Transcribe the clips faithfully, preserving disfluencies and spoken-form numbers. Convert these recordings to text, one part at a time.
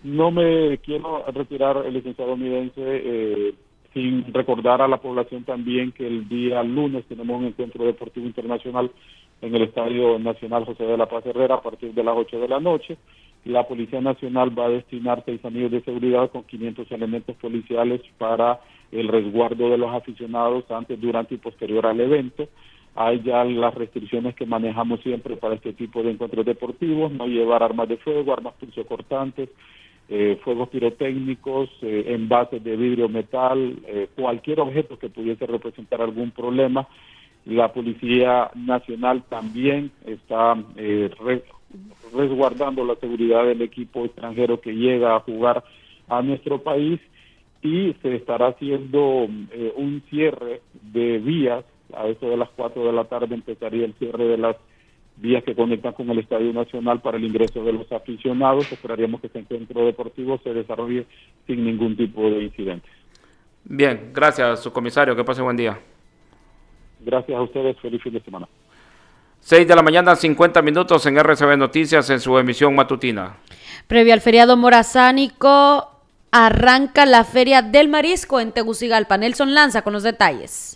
No me quiero retirar, el licenciado Midense, eh, sin recordar a la población también que el día lunes tenemos un encuentro deportivo internacional en el Estadio Nacional José de la Paz Herrera a partir de las ocho de la noche. La Policía Nacional va a destinar seis anillos de seguridad con quinientos elementos policiales para el resguardo de los aficionados antes, durante y posterior al evento. Hay ya las restricciones que manejamos siempre para este tipo de encuentros deportivos: no llevar armas de fuego, armas punzocortantes, eh, fuegos pirotécnicos, eh, envases de vidrio, metal, eh, cualquier objeto que pudiese representar algún problema. La Policía Nacional también está eh, re, resguardando la seguridad del equipo extranjero que llega a jugar a nuestro país, y se estará haciendo eh, un cierre de vías. A eso de las cuatro de la tarde empezaría el cierre de las vías que conectan con el Estadio Nacional para el ingreso de los aficionados. Esperaríamos que este encuentro deportivo se desarrolle sin ningún tipo de incidentes. Bien, gracias, subcomisario. Que pase buen día. Gracias a ustedes. Feliz fin de semana. seis de la mañana, cincuenta minutos en R C B Noticias en su emisión matutina. Previo al feriado morazánico, arranca la Feria del Marisco en Tegucigalpa. Nelson Lanza con los detalles.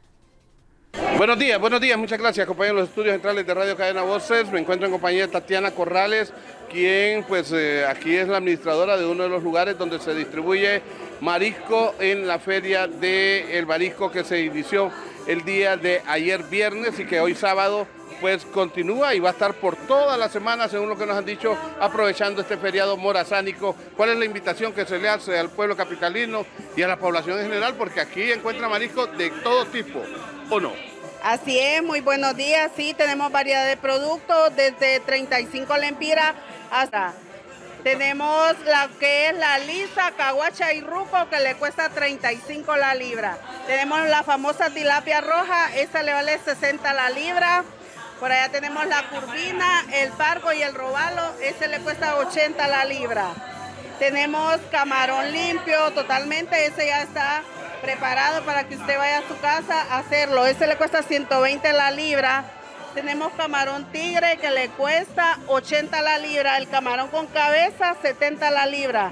Buenos días, buenos días, muchas gracias, compañeros de los estudios centrales de Radio Cadena Voces. Me encuentro en compañía de Tatiana Corrales, quien pues eh, aquí es la administradora de uno de los lugares donde se distribuye marisco en la Feria del Marisco, que se inició el día de ayer viernes y que hoy sábado pues continúa y va a estar por toda la semana, según lo que nos han dicho, aprovechando este feriado morazánico. ¿Cuál es la invitación que se le hace al pueblo capitalino y a la población en general? Porque aquí encuentra marisco de todo tipo, ¿o no? Así es, muy buenos días. Sí, tenemos variedad de productos, desde treinta y cinco lempiras hasta... Tenemos la que es la lisa, caguacha y ruco, que le cuesta treinta y cinco la libra. Tenemos la famosa tilapia roja, esa le vale sesenta la libra. Por allá tenemos la curvina, el pargo y el robalo, ese le cuesta ochenta la libra. Tenemos camarón limpio totalmente, ese ya está preparado para que usted vaya a su casa a hacerlo. Ese le cuesta ciento veinte la libra. Tenemos camarón tigre que le cuesta ochenta la libra. El camarón con cabeza, setenta la libra.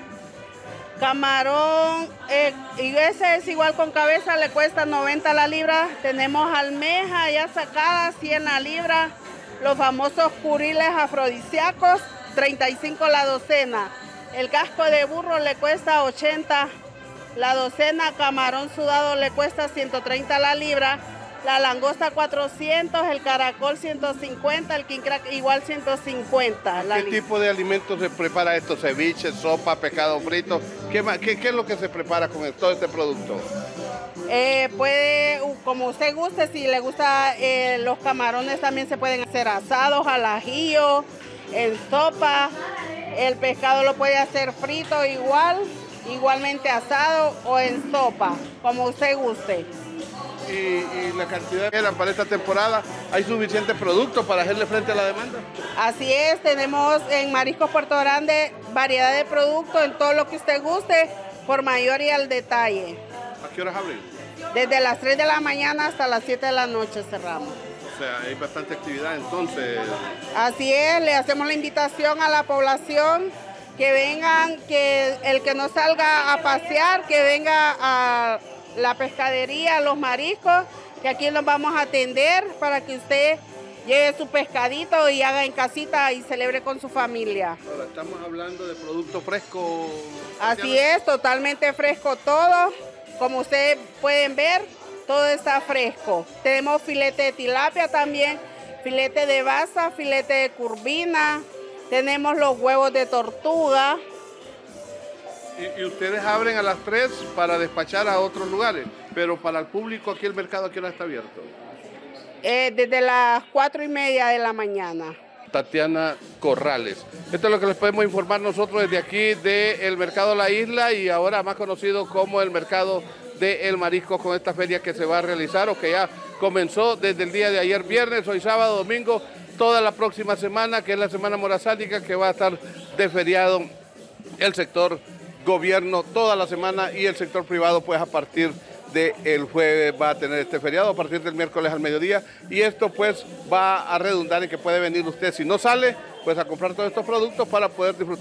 Camarón, eh, y ese es igual con cabeza, le cuesta noventa la libra. Tenemos almeja ya sacada, cien la libra. Los famosos curiles afrodisíacos, treinta y cinco la docena. El casco de burro le cuesta ochenta la docena. Camarón sudado le cuesta ciento treinta la libra. La langosta cuatrocientos, el caracol ciento cincuenta, el king crack igual ciento cincuenta. ¿Qué tipo de alimentos se prepara esto? ¿Ceviche, sopa, pescado frito? ¿Qué, qué, qué es lo que se prepara con todo este producto? Eh, puede, como usted guste, si le gusta eh, los camarones también se pueden hacer asados, al ajillo, en sopa. El pescado lo puede hacer frito igual, igualmente asado o en sopa, como usted guste. Y, y la cantidad que eran para esta temporada, ¿hay suficiente producto para hacerle frente a la demanda? Así es, tenemos en Mariscos Puerto Grande variedad de productos en todo lo que usted guste, por mayor y al detalle. ¿A qué horas abren? Desde las tres de la mañana hasta las siete de la noche cerramos. O sea, hay bastante actividad entonces. Así es, le hacemos la invitación a la población que vengan, que el que no salga a pasear, que venga a la pescadería, los mariscos, que aquí nos vamos a atender para que usted lleve su pescadito y haga en casita y celebre con su familia. Ahora estamos hablando de producto fresco. Así es, totalmente fresco todo. Como ustedes pueden ver, todo está fresco. Tenemos filete de tilapia también, filete de basa, filete de curvina, tenemos los huevos de tortuga. Y, y ustedes abren a las tres para despachar a otros lugares, pero para el público aquí el mercado, ¿a qué hora está abierto? Eh, desde las cuatro y media de la mañana. Tatiana Corrales. Esto es lo que les podemos informar nosotros desde aquí del Mercado La Isla, y ahora más conocido como el Mercado del Marisco, con esta feria que se va a realizar o que ya comenzó desde el día de ayer viernes, hoy sábado, domingo, toda la próxima semana, que es la semana morazánica, que va a estar de feriado el sector gobierno toda la semana, y el sector privado pues a partir del jueves va a tener este feriado, a partir del miércoles al mediodía, y esto pues va a redundar en que puede venir usted, si no sale, pues a comprar todos estos productos para poder disfrutar